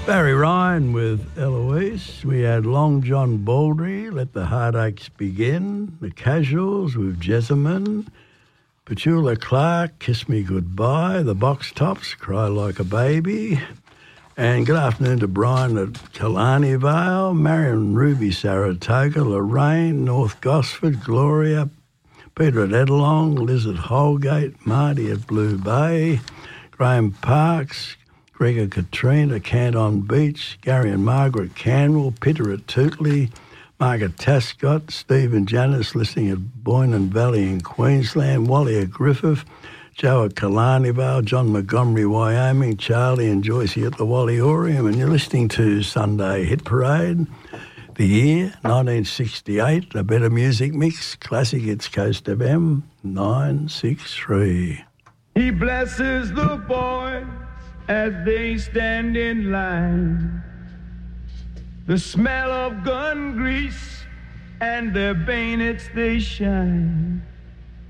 Barry Ryan with Eloise. We had Long John Baldry, Let the Heartaches Begin. The Casuals with Jessamine. Petula Clark, Kiss Me Goodbye. The Box Tops, Cry Like a Baby. And good afternoon to Brian at Killarney Vale, Marion Ruby Saratoga, Lorraine, North Gosford, Gloria, Peter at Edelong, Liz at Holgate, Marty at Blue Bay, Graham Parks, Gregor Katrina, Canton Beach, Gary and Margaret Canwell, Peter at Tootley, Margaret Tascott, Steve and Janice listening at Boynan Valley in Queensland, Wally at Griffith, Joe at Killarney Vale, John Montgomery, Wyoming, Charlie and Joycey at the Walliorium, and you're listening to Sunday Hit Parade. The year, 1968, a better music mix, classic hits Coast FM, 963. He blesses the boys as they stand in line. The smell of gun grease and their bayonets they shine.